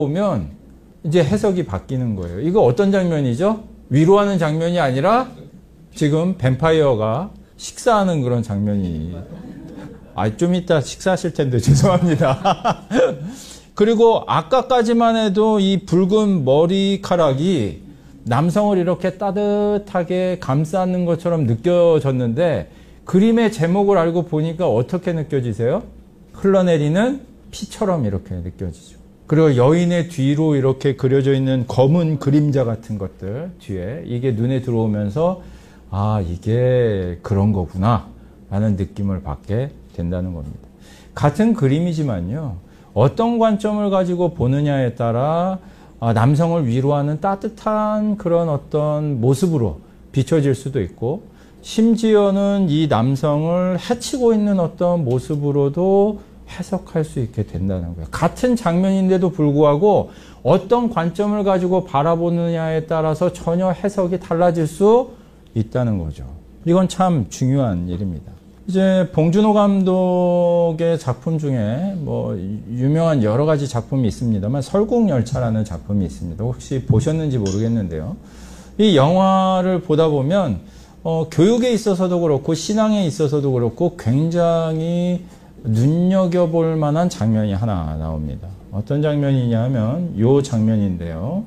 보면 이제 해석이 바뀌는 거예요. 이거 어떤 장면이죠? 위로하는 장면이 아니라 지금 뱀파이어가 식사하는 그런 장면이. 좀 이따 식사하실 텐데 죄송합니다. 그리고 아까까지만 해도 이 붉은 머리카락이 남성을 이렇게 따뜻하게 감싸는 것처럼 느껴졌는데 그림의 제목을 알고 보니까 어떻게 느껴지세요? 흘러내리는 피처럼 이렇게 느껴지죠. 그리고 여인의 뒤로 이렇게 그려져 있는 검은 그림자 같은 것들 뒤에 이게 눈에 들어오면서 이게 그런 거구나 라는 느낌을 받게 된다는 겁니다. 같은 그림이지만요. 어떤 관점을 가지고 보느냐에 따라 남성을 위로하는 따뜻한 그런 어떤 모습으로 비춰질 수도 있고 심지어는 이 남성을 해치고 있는 어떤 모습으로도 해석할 수 있게 된다는 거예요. 같은 장면인데도 불구하고 어떤 관점을 가지고 바라보느냐에 따라서 전혀 해석이 달라질 수 있다는 거죠. 이건 참 중요한 일입니다. 이제 봉준호 감독의 작품 중에 뭐 유명한 여러 가지 작품이 있습니다만 설국열차라는 작품이 있습니다. 혹시 보셨는지 모르겠는데요. 이 영화를 보다 보면 교육에 있어서도 그렇고 신앙에 있어서도 그렇고 굉장히 눈여겨볼 만한 장면이 하나 나옵니다. 어떤 장면이냐 하면 이 장면인데요.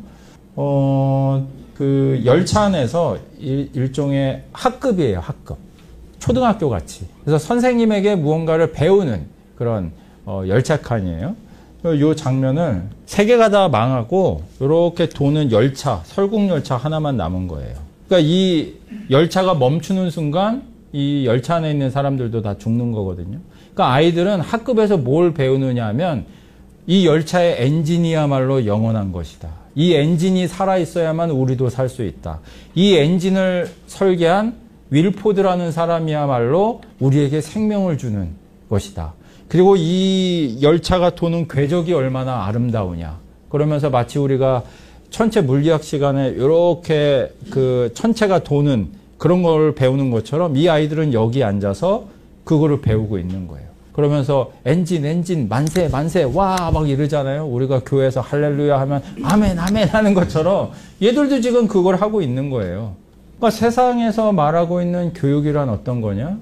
그 열차 안에서 일종의 학급이에요. 학급. 초등학교 같이. 그래서 선생님에게 무언가를 배우는 그런 열차칸이에요. 이 장면을 세 개가 다 망하고 이렇게 도는 열차, 설국열차 하나만 남은 거예요. 그러니까 이 열차가 멈추는 순간 이 열차 안에 있는 사람들도 다 죽는 거거든요. 그러니까 아이들은 학급에서 뭘 배우느냐 하면 이 열차의 엔진이야말로 영원한 것이다. 이 엔진이 살아있어야만 우리도 살 수 있다. 이 엔진을 설계한 윌포드라는 사람이야말로 우리에게 생명을 주는 것이다. 그리고 이 열차가 도는 궤적이 얼마나 아름다우냐. 그러면서 마치 우리가 천체 물리학 시간에 이렇게 그 천체가 도는 그런 걸 배우는 것처럼 이 아이들은 여기 앉아서 그거를 배우고 있는 거예요. 그러면서 엔진 만세 와 막 이러잖아요. 우리가 교회에서 할렐루야 하면 아멘 하는 것처럼 얘들도 지금 그걸 하고 있는 거예요. 그러니까 세상에서 말하고 있는 교육이란 어떤 거냐?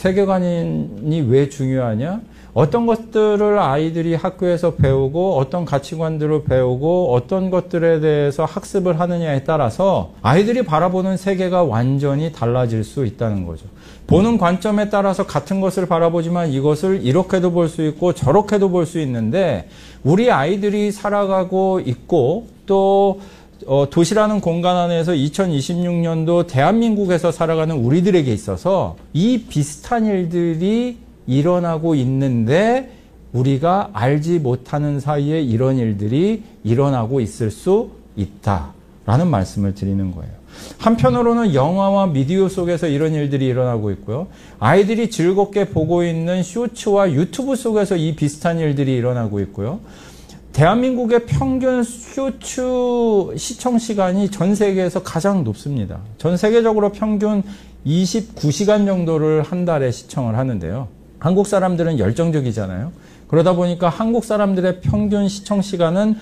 세계관이 왜 중요하냐? 어떤 것들을 아이들이 학교에서 배우고 어떤 가치관들을 배우고 어떤 것들에 대해서 학습을 하느냐에 따라서 아이들이 바라보는 세계가 완전히 달라질 수 있다는 거죠. 보는 관점에 따라서 같은 것을 바라보지만 이것을 이렇게도 볼 수 있고 저렇게도 볼 수 있는데 우리 아이들이 살아가고 있고 또 도시라는 공간 안에서 2026년도 대한민국에서 살아가는 우리들에게 있어서 이 비슷한 일들이 일어나고 있는데 우리가 알지 못하는 사이에 이런 일들이 일어나고 있을 수 있다라는 말씀을 드리는 거예요. 한편으로는 영화와 미디어 속에서 이런 일들이 일어나고 있고요. 아이들이 즐겁게 보고 있는 쇼츠와 유튜브 속에서 이 비슷한 일들이 일어나고 있고요. 대한민국의 평균 쇼츠 시청 시간이 전 세계에서 가장 높습니다. 전 세계적으로 평균 29시간 정도를 한 달에 시청을 하는데요. 한국 사람들은 열정적이잖아요. 그러다 보니까 한국 사람들의 평균 시청 시간은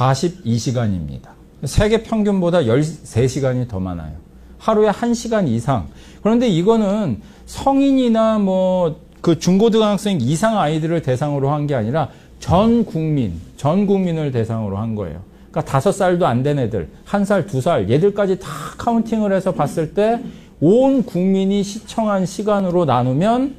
42시간입니다. 세계 평균보다 13시간이 더 많아요. 하루에 1시간 이상. 그런데 이거는 성인이나 그 중고등학생 이상 아이들을 대상으로 한 게 아니라 전 국민을 대상으로 한 거예요. 그러니까 5살도 안 된 애들, 1살, 2살, 얘들까지 다 카운팅을 해서 봤을 때 온 국민이 시청한 시간으로 나누면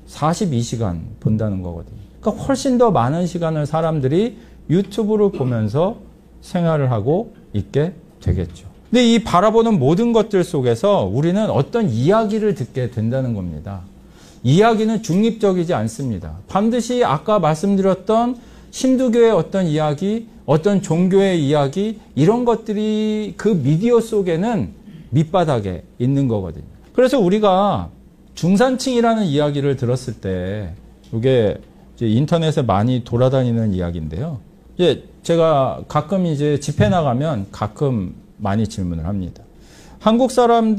42시간 본다는 거거든요. 그러니까 훨씬 더 많은 시간을 사람들이 유튜브를 보면서 생활을 하고 있게 되겠죠. 근데 이 바라보는 모든 것들 속에서 우리는 어떤 이야기를 듣게 된다는 겁니다. 이야기는 중립적이지 않습니다. 반드시 아까 말씀드렸던 힌두교의 어떤 이야기, 어떤 종교의 이야기 이런 것들이 그 미디어 속에는 밑바닥에 있는 거거든요. 그래서 우리가 중산층이라는 이야기를 들었을 때 이게 이제 인터넷에 많이 돌아다니는 이야기인데요. 제가 가끔 이제 집회 나가면 가끔 많이 질문을 합니다. 한국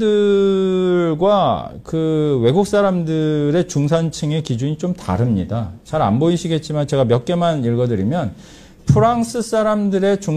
사람들과 그 외국 사람들의 중산층의 기준이 좀 다릅니다. 잘 안 보이시겠지만 제가 몇 개만 읽어드리면 프랑스 사람들의